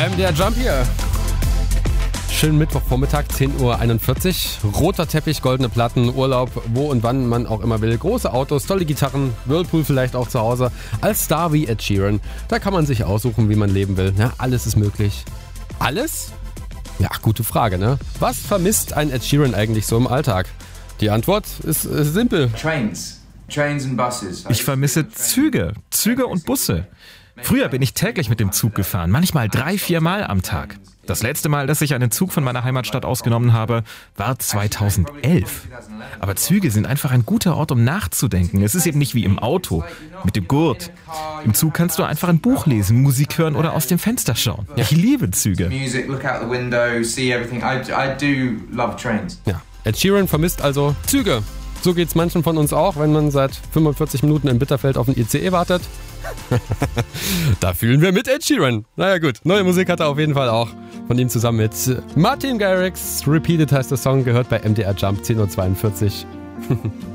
MDR Jump hier. Schönen Mittwochvormittag, 10.41 Uhr. Roter Teppich, goldene Platten, Urlaub, wo und wann man auch immer will. Große Autos, tolle Gitarren, Whirlpool vielleicht auch zu Hause. Als Star wie Ed Sheeran, da kann man sich aussuchen, wie man leben will. Ja, alles ist möglich. Alles? Ja, gute Frage, ne? Was vermisst ein Ed Sheeran eigentlich so im Alltag? Die Antwort ist simpel. Trains and buses. Ich vermisse Züge und Busse. Früher bin ich täglich mit dem Zug gefahren, manchmal 3-4 Mal am Tag. Das letzte Mal, dass ich einen Zug von meiner Heimatstadt ausgenommen habe, war 2011. Aber Züge sind einfach ein guter Ort, um nachzudenken. Es ist eben nicht wie im Auto, mit dem Gurt. Im Zug kannst du einfach ein Buch lesen, Musik hören oder aus dem Fenster schauen. Ich liebe Züge. Ja, Ed Sheeran vermisst also Züge. So geht's manchen von uns auch, wenn man seit 45 Minuten in Bitterfeld auf den ICE wartet. Da fühlen wir mit Ed Sheeran. Naja gut, neue Musik hat er auf jeden Fall auch. Von ihm zusammen mit Martin Garrix. Repeated heißt der Song, gehört bei MDR Jump 10.42 Uhr.